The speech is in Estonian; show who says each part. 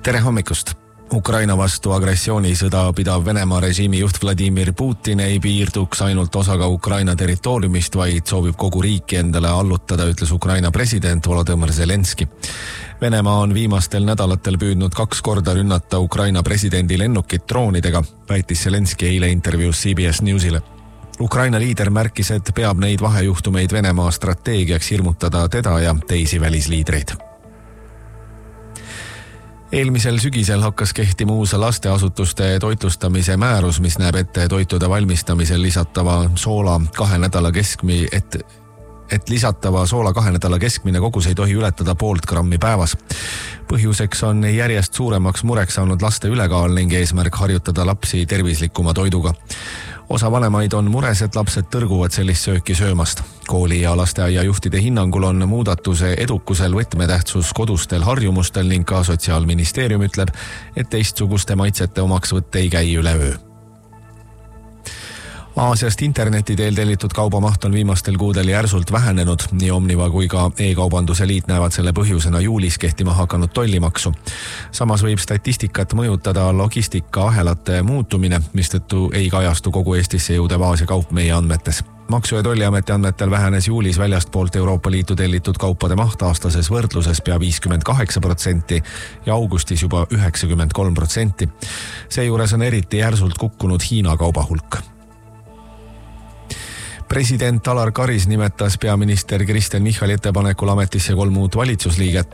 Speaker 1: Tere hommikust! Ukraina vastu agressioonisõda pidav Venemaa režiimi juht Vladimir Putin ei piirduks ainult osaga Ukraina territooriumist, vaid soovib kogu riiki endale allutada, ütles Ukraina president Volodõmõr Zelenski. Venemaa on viimastel nädalatel püüdnud 2 korda rünnata Ukraina presidendi lennukit droonidega, väitis Zelenski eile intervjuus CBS Newsile. Ukraina liider märkis, et peab neid vahejuhtumeid Venemaa strateegiaks hirmutada teda ja teisi välisliidreid. Eelmisel sügisel hakkas kehtima uus lasteasutuste toitlustamise määrus, mis näeb ette toitude valmistamisel lisatava soola 2 nädala keskmine kogus ei tohi ületada 0,5 grammi päevas. Põhjuseks on järjest suuremaks mureks saanud laste ülekaal ning eesmärk harjutada lapsi tervislikuma toiduga. Osa vanemaid on mures, et lapsed tõrguvad sellist sööki söömast. Kooli ja lasteaia juhtide hinnangul on muudatuse edukusel võtmetähtsus kodustel harjumustel ning ka Sotsiaalministeerium ütleb, et teistsuguste maitsete omaksvõtt ei käi üleöö. Aasiast interneti teel tellitud kaubamaht on viimastel kuudel järsult vähenenud. Nii Omniva kui ka e-kaubanduse liit näevad selle põhjusena juulis kehtima hakanud tollimaksu. Samas võib statistikat mõjutada logistikaahelate muutumine, mistõttu ei kajastu kogu Eestisse jõudev Aasia kaup meie andmetes. Maksu- ja tolliameti andmetel vähenes juulis väljastpoolt Euroopa Liitu tellitud kaupade maht aastases võrdluses pea 58% ja augustis juba 93%. Seejuures on eriti järsult kukkunud Hiina kauba hulk. President Alar Karis nimetas peaminister Kristen Michali ettepanekul ametisse 3 uut valitsusliiget.